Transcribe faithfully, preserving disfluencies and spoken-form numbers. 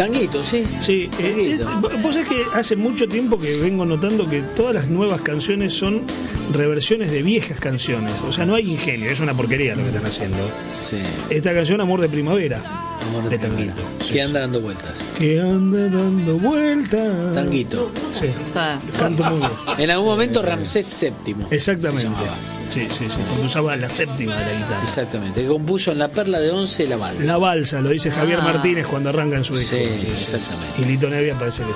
Tanguito, sí. Sí, eh, es, vos sabés que hace mucho tiempo que vengo notando que todas las nuevas canciones son reversiones de viejas canciones. O sea, no hay ingenio, es una porquería lo que están haciendo. Sí. Esta canción, Amor de Primavera. Amor de, de Tanguito. Sí, que anda dando vueltas. Que anda dando vueltas. Tanguito. Sí. Ah. Canto muy bien. En algún momento Ramsés séptimo. Exactamente. Sí, sí, sí, porque usaba la séptima de la guitarra. Exactamente, que compuso en La Perla de Once la balsa. La balsa, lo dice Javier ah. Martínez cuando arranca en su disco. Sí, exactamente. Y Lito Nevia parece que